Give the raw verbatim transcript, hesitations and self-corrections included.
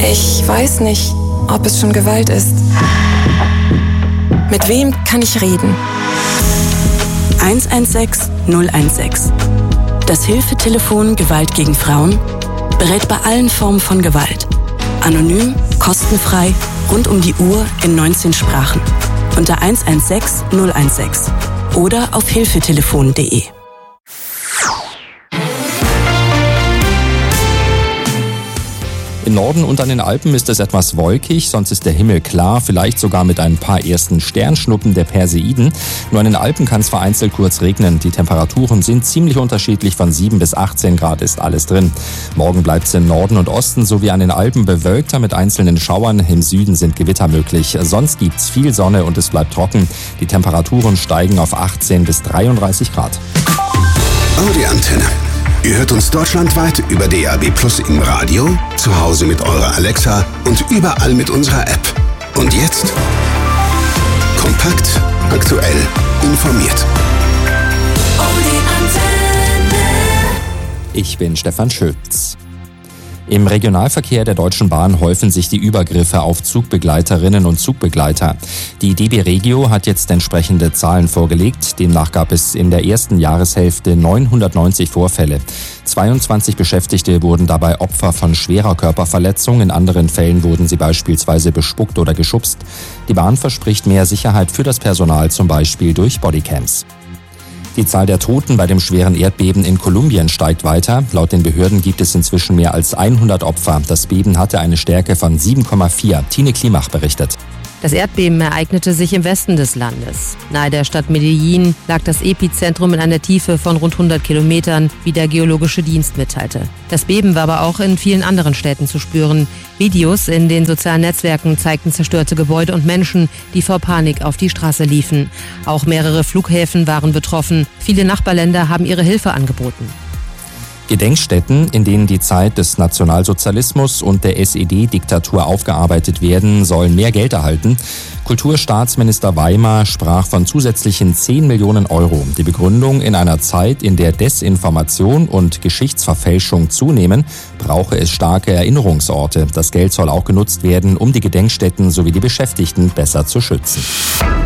Ich weiß nicht, ob es schon Gewalt ist. Mit wem kann ich reden? eins eins sechs null eins sechs. Das Hilfetelefon Gewalt gegen Frauen berät bei allen Formen von Gewalt. Anonym, kostenfrei, rund um die Uhr in neunzehn Sprachen. Unter eins eins sechs null eins sechs oder auf hilfetelefon punkt de. Im Norden und an den Alpen ist es etwas wolkig, sonst ist der Himmel klar, vielleicht sogar mit ein paar ersten Sternschnuppen der Perseiden. Nur an den Alpen kann es vereinzelt kurz regnen. Die Temperaturen sind ziemlich unterschiedlich, von sieben bis achtzehn Grad ist alles drin. Morgen bleibt es im Norden und Osten sowie an den Alpen bewölkter mit einzelnen Schauern. Im Süden sind Gewitter möglich. Sonst gibt's viel Sonne und es bleibt trocken. Die Temperaturen steigen auf achtzehn bis dreiunddreißig Grad. Oh, die Antenne. Ihr hört uns deutschlandweit über D A B Plus im Radio, zu Hause mit eurer Alexa und überall mit unserer App. Und jetzt? Kompakt, aktuell, informiert. Oh, die Antenne. Ich bin Stefan Schütz. Im Regionalverkehr der Deutschen Bahn häufen sich die Übergriffe auf Zugbegleiterinnen und Zugbegleiter. Die D B Regio hat jetzt entsprechende Zahlen vorgelegt. Demnach gab es in der ersten Jahreshälfte neunhundertneunzig Vorfälle. zweiundzwanzig Beschäftigte wurden dabei Opfer von schwerer Körperverletzung. In anderen Fällen wurden sie beispielsweise bespuckt oder geschubst. Die Bahn verspricht mehr Sicherheit für das Personal, zum Beispiel durch Bodycams. Die Zahl der Toten bei dem schweren Erdbeben in Kolumbien steigt weiter. Laut den Behörden gibt es inzwischen mehr als hundert Opfer. Das Beben hatte eine Stärke von sieben Komma vier. Tine Klimach berichtet. Das Erdbeben ereignete sich im Westen des Landes. Nahe der Stadt Medellin lag das Epizentrum in einer Tiefe von rund hundert Kilometern, wie der Geologische Dienst mitteilte. Das Beben war aber auch in vielen anderen Städten zu spüren. Videos in den sozialen Netzwerken zeigten zerstörte Gebäude und Menschen, die vor Panik auf die Straße liefen. Auch mehrere Flughäfen waren betroffen. Viele Nachbarländer haben ihre Hilfe angeboten. Gedenkstätten, in denen die Zeit des Nationalsozialismus und der S E D-Diktatur aufgearbeitet werden, sollen mehr Geld erhalten. Kulturstaatsminister Weimar sprach von zusätzlichen zehn Millionen Euro. Die Begründung: in einer Zeit, in der Desinformation und Geschichtsverfälschung zunehmen, brauche es starke Erinnerungsorte. Das Geld soll auch genutzt werden, um die Gedenkstätten sowie die Beschäftigten besser zu schützen.